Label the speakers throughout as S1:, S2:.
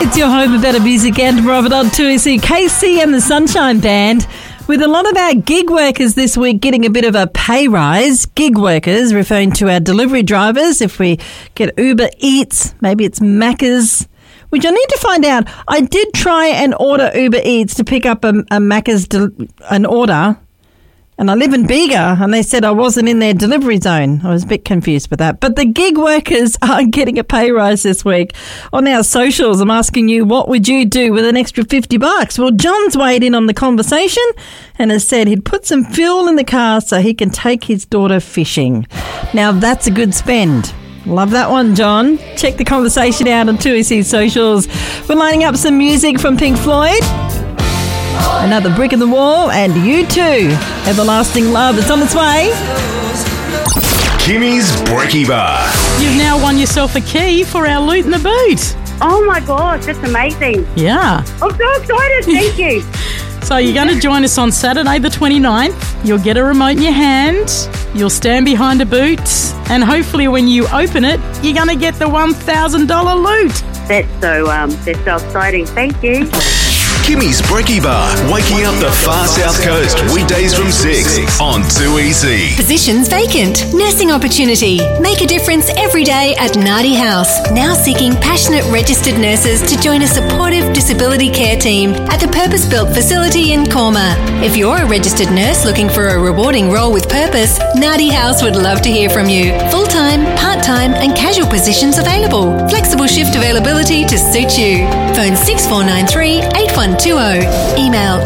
S1: It's your home of better music and Robert on 2SE. KC and the Sunshine Band. With a lot of our gig workers this week getting a bit of a pay rise. Gig workers referring to our delivery drivers. If we get Uber Eats, maybe it's Macca's, which I need to find out. I did try and order Uber Eats to pick up a Macca's an order. And I live in Bega, and they said I wasn't in their delivery zone. I was a bit confused with that. But the gig workers are getting a pay rise this week. On our socials, I'm asking you, what would you do with an extra $50? Well, John's weighed in on the conversation and has said he'd put some fuel in the car so he can take his daughter fishing. Now, that's a good spend. Love that one, John. Check the conversation out on 2SE socials. We're lining up some music from Pink Floyd. Another Brick in the Wall, and U2. Everlasting Love. It's on its way.
S2: Kimmy's Brekkie Bar.
S3: You've now won yourself a key for our Loot in the Boot.
S4: Oh my gosh, that's amazing.
S3: Yeah.
S4: I'm so excited. Thank you.
S3: So you're going to join us on Saturday the 29th. You'll get a remote in your hand. You'll stand behind a boot. And hopefully when you open it, you're going to get the $1,000 loot.
S4: That's so exciting. Thank you.
S2: Kimmy's Brekkie Bar, waking up the far south coast, weekdays from 6 on 2EC.
S5: Positions vacant. Nursing opportunity. Make a difference every day at Nardi House. Now seeking passionate registered nurses to join a supportive disability care team at the purpose-built facility in Corma. If you're a registered nurse looking for a rewarding role with purpose, Nardi House would love to hear from you. Full-time, part-time and casual positions available. Flexible shift availability to suit you. Phone 6493 8120. Email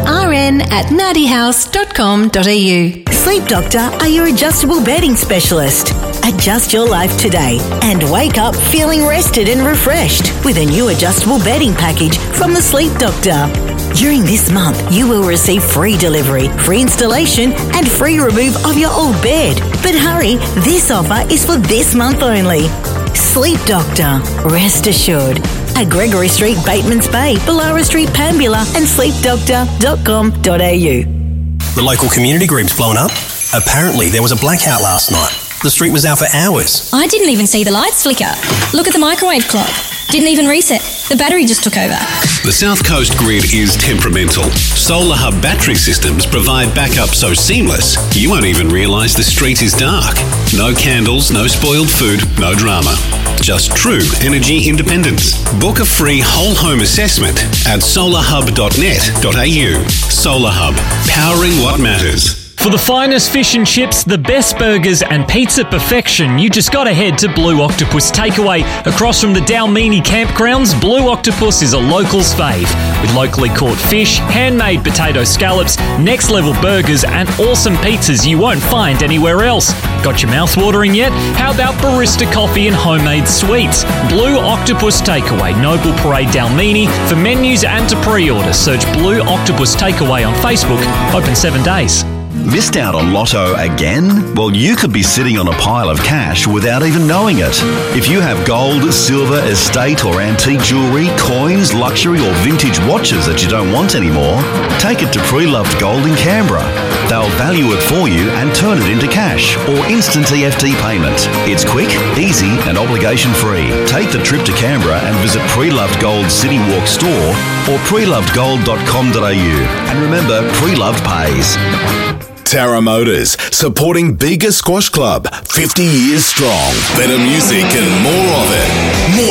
S5: rn@nardihouse.com.au.
S6: Sleep Doctor are your adjustable bedding specialist. Adjust your life today and wake up feeling rested and refreshed with a new adjustable bedding package from the Sleep Doctor. During this month, you will receive free delivery, free installation and free remove of your old bed. But hurry, this offer is for this month only. Sleep Doctor, rest assured. At Gregory Street, Batemans Bay, Ballara Street, Pambula and sleepdoctor.com.au.
S7: The local community group's blown up. Apparently there was a blackout last night. The street was out for hours.
S8: I didn't even see the lights flicker. Look at the microwave clock. Didn't even reset. The battery just took over.
S9: The South Coast grid is temperamental. Solar Hub battery systems provide backup so seamless, you won't even realise the street is dark. No candles, no spoiled food, no drama. Just true energy independence. Book a free whole home assessment at solarhub.net.au. Solar Hub, powering what matters.
S10: For the finest fish and chips, the best burgers and pizza perfection, you just got to head to Blue Octopus Takeaway. Across from the Dalmini campgrounds, Blue Octopus is a local's fave. With locally caught fish, handmade potato scallops, next level burgers and awesome pizzas you won't find anywhere else. Got your mouth watering yet? How about barista coffee and homemade sweets? Blue Octopus Takeaway, Noble Parade Dalmini. For menus and to pre-order, search Blue Octopus Takeaway on Facebook. Open 7 days.
S11: Missed out on Lotto again? Well, you could be sitting on a pile of cash without even knowing it. If you have gold, silver, estate or antique jewellery, coins, luxury or vintage watches that you don't want anymore, take it to Pre-Loved Gold in Canberra. They'll value it for you and turn it into cash or instant EFT payment. It's quick, easy and obligation free. Take the trip to Canberra and visit Pre-Loved Gold City Walk store or prelovedgold.com.au. And remember, Pre-Loved pays.
S2: Tara Motors, supporting Bega Squash Club, 50 years strong. Better music and more of it. More